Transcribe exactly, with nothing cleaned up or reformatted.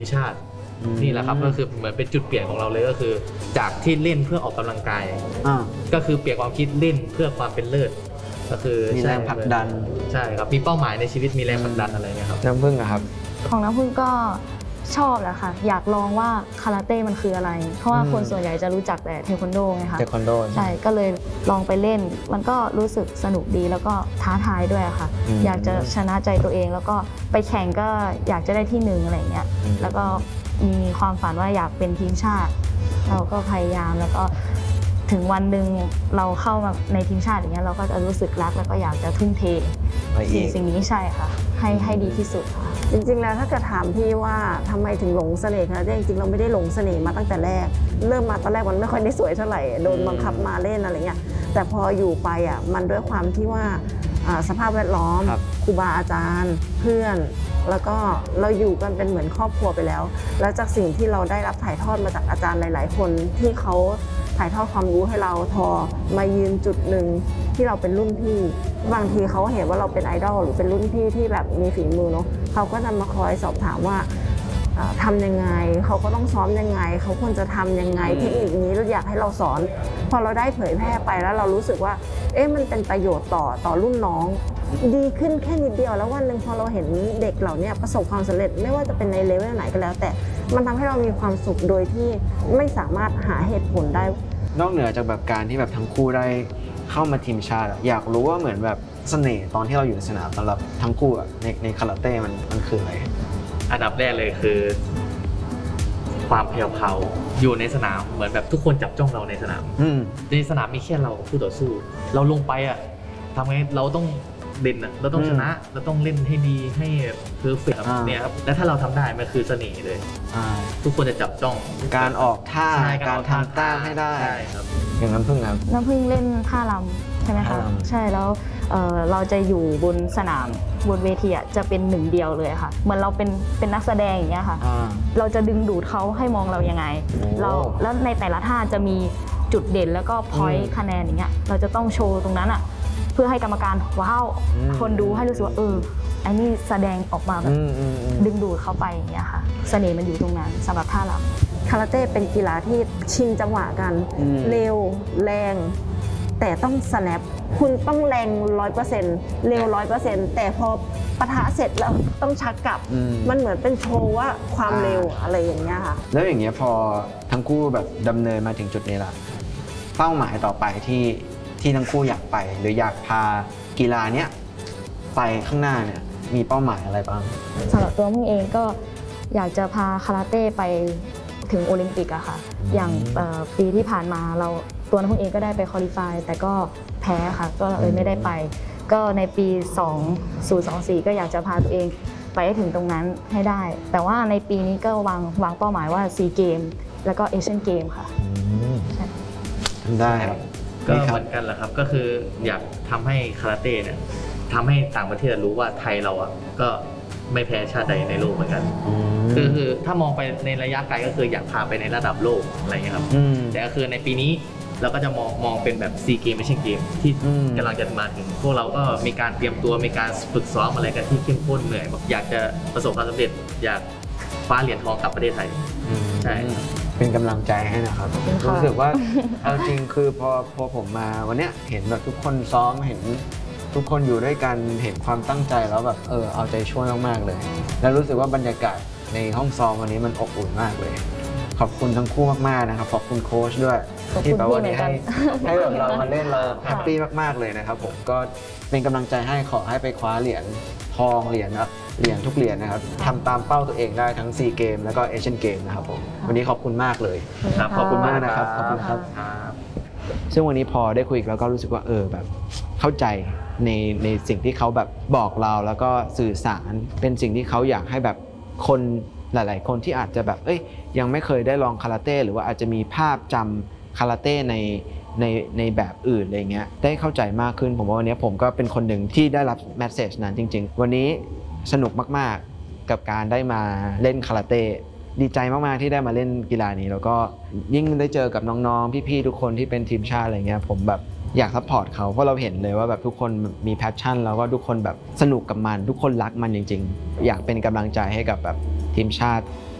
ชาตินี่แหละครับก็คือเหมือนเป็นจุดเปลี่ยนของเราเลยก็คือจากที่เล่นเพื่อออกกำลังกายก็คือเปลี่ยนความคิดเล่นเพื่อความเป็นเลิศก็คือมีแรงผลักดันใช่ครับมีเป้าหมายในชีวิตมีแรงผลักดันอะไรเงี้ยครับน้ำผึ้งอะครับของน้ำผึ้งก็ชอบแหละค่ะอยากลองว่าคาราเต้มันคืออะไรเพราะว่าคนส่วนใหญ่จะรู้จักแต่เทควันโดไงคะเทควันโดใช่ก็เลยลองไปเล่นมันก็รู้สึกสนุกดีแล้วก็ท้าทายด้วยค่ะอยากจะชนะใจตัวเองแล้วก็ไปแข่งก็อยากจะได้ที่หนึ่งอะไรเงี้ยแล้วก็มีความฝันว่าอยากเป็นทีมชาติเราก็พยายามแล้วก็ถึงวันหนึ่งเราเข้ามาในทีมชาติอย่างเงี้ยเราก็จะรู้สึกรักแล้วก็อยากจะทุ่มเทสิ่งสิ่งนี้ใช่ค่ะให้ให้ดีที่สุดค่ะจริงๆแล้วถ้าเกิดถามพี่ว่าทำไมถึงหลงเสน่ห์คะจริงๆเราไม่ได้หลงเสน่ห์มาตั้งแต่แรกเริ่มมาตอนแรกมันไม่ค่อยได้สวยเท่าไหร่โดนบังคับมาเล่นอะไรเงี้ยแต่พออยู่ไปอ่ะมันด้วยความที่ว่าสภาพแวดล้อมครูบาอาจารย์เพื่อนแล้วก็เราอยู่กันเป็นเหมือนครอบครัวไปแล้วแล้วจากสิ่งที่เราได้รับถ่ายทอดมาจากอาจารย์หลายๆคนที่เขาถ่ายทอดความรู้ให้เราทอมายืนจุดหนึ่งที่เราเป็นรุ่นพี่บางทีเขาเห็นว่าเราเป็นไอดอลหรือเป็นรุ่นพี่ที่แบบมีฝีมือเนาะเขาก็จะมาคอยสอบถามว่าทำยังไงเขาก็ต้องซ้อมยังไงเขาควรจะทำยังไงเทคนิคนี้เราอยากให้เราสอนพอเราได้เผยแพร่ไปแล้วเรารู้สึกว่าเอ๊ะมันเป็นประโยชน์ต่อต่อรุ่นน้องดีขึ้นแค่นิดเดียวแล้ววันหนึ่งพอเราเห็นเด็กเหล่านี้ประสบความสำเร็จไม่ว่าจะเป็นในเลเวลไหนก็แล้วแต่มันทำให้เรามีความสุขโดยที่ไม่สามารถหาเหตุผลได้นอกเหนือจากแบบการที่แบบทั้งคู่ได้เข้ามาทีมชาติอยากรู้ว่าเหมือนแบบเสน่ห์ตอนที่เราอยู่ในสนามสำหรับทั้งคู่ในในคาราเต้มันมันคืออะไรอันดับแรกเลยคือความแผ่วๆอยู่ในสนามเหมือนแบบทุกคนจับจ้องเราในสนามในสนามมีแค่เราคู่ต่อสู้เราลงไปอ่ะทำไงเราต้องเด่นอ่ะเราต้องชนะเราต้องเล่นให้ดีให้เพอร์เฟกต์เนี่ยครับและถ้าเราทำได้มันคือเสน่ห์เลยทุกคนจะจับจ้องการออกท่าการทำต้าให้ได้ครับอย่างน้ำผึ้งครับน้ำผึ้งเล่นท่ารำใช่ไหมคะใช่แล้วเราจะอยู่บนสนามบนเวทีจะเป็นหนึ่งเดียวเลยค่ะเหมือนเราเป็นเป็นนักแสดงอย่างเงี้ยค่ะเราจะดึงดูดเขาให้มองเรายังไงเราแล้วในแต่ละท่าจะมีจุดเด่นแล้วก็พอยต์คะแนนอย่างเงี้ยเราจะต้องโชว์ตรงนั้นอ่ะเพื่อให้กรรมการว้าวคนดูให้รู้สึกว่าเออไอ้นี่แสดงออกมาแบบดึงดูดเขาไปอย่างเงี้ยค่ะเสน่ห์มันอยู่ตรงนั้นสำหรับท่ารำคาราเต้เป็นกีฬาที่ชิงจังหวะกันเร็วแรงแต่ต้อง snap คุณต้องแรงร้อยเปอร์เซ็นต์เร็วร้อยเปอร์เซ็นต์แต่พอปะทะเสร็จแล้วต้องชักกลับมันเหมือนเป็นโชว์ว่าความเร็วอะไรอย่างเงี้ยค่ะแล้วอย่างเงี้ยพอทั้งคู่แบบดำเนินมาถึงจุดนี้ละเป้าหมายต่อไปที่ที่ทั้งคู่อยากไปหรืออยากพากีฬาเนี้ยไปข้างหน้าเนี่ยมีเป้าหมายอะไรบ้างสำหรับตัวมึงเองก็อยากจะพาคาราเต้ไปถึงโอลิมปิกอะค่ะอย่างปีที่ผ่านมาเราตัวน้องเองก็ได้ไปคอลิฟายแต่ก็แพ้ค่ะก็เลยไม่ได้ไปก็ในปีสองพันยี่สิบสี่ก็อยากจะพาตัวเองไปให้ถึงตรงนั้นให้ได้แต่ว่าในปีนี้ก็วางวางเป้าหมายว่าซีเกมแล้วก็เอเชียนเกมค่ะทำได้ครับก็เหมือนกันแหละครับก็คืออยากทำให้คาราเต้เนี่ยทำให้ต่างประเทศรู้ว่าไทยเราอ่ะก็ไม่แพ้ชาติใดในโลกเหมือนกันคือคือถ้ามองไปในระยะไกลก็คืออยากพาไปในระดับโลกอะไรเงี้ยครับแต่ก็คือในปีนี้เราก็จะมองมองเป็นแบบซีเกมไม่ใช่เกมที่กำลังจะมาถึงพวกเราก็มีการเตรียมตัวมีการฝึกซ้อมอะไรกันที่เข้มข้นเหนื่อยแบบอยากจะประสบความสำเร็จอยากคว้าเหรียญทองกลับประเทศไทยใช่เป็นกำลังใจให้นะครับรู้สึกว่าเอาจริงคือพอพอผมมาวันเนี้ยเห็นแบบทุกคนซ้อมเห็นทุกคนอยู่ด้วยกันเห็นความตั้งใจแล้วแบบเออเอาใจช่วยมากๆเลยแล้วรู้สึกว่าบรรยากาศในห้องซ้อมวันนี้มันอบอุ่นมากเลยขอบคุณทั้งคู่มากๆนะครับขอบคุณโค้ชด้วยที่แบบวันนี้ให้ให้แบบเรามาเล่นเราแฮปปี้มากๆเลยนะครับผมก็เป็นกำลังใจให้ขอให้ไปคว้าเหรียญทองเหรียญนะเหรียญทุกเหรียญนะครับทำตามเป้าตัวเองได้ทั้งซีเกมแล้วก็เอเชียนเกมนะครับผมวันนี้ขอบคุณมากเลยครับขอบคุณมากนะครับขอบคุณครับซึ่งวันนี้พอได้คุยแล้วก็รู้สึกว่าเออแบบเข้าใจในในสิ่งที่เขาแบบบอกเราแล้วก็สื่อสารเป็นสิ่งที่เขาอยากให้แบบคนหลายๆคนที่อาจจะแบบเอ้ยยังไม่เคยได้ลองคาราเต้หรือว่าอาจจะมีภาพจำคาราเต้ในในในแบบอื่นอะไรเงี้ยได้เข้าใจมากขึ้นผมว่าวันนี้ผมก็เป็นคนหนึ่งที่ได้รับแมสเซจนั้นจริงๆวันนี้สนุกมากๆกับการได้มาเล่นคาราเต้ดีใจมากๆที่ได้มาเล่นกีฬานี้แล้วก็ยิ่งได้เจอกับน้องๆพี่ๆทุกคนที่เป็นทีมชาติอะไรเงี้ยผมแบบอยากซัพพอร์ตเขาเพราะเราเห็นเลยว่าแบบทุกคนมีแพชชั่นแล้วก็ทุกคนแบบสนุกกับมันทุกคนรักมันจริงๆอยากเป็นกำลังใจให้กับแบบทีมชาติ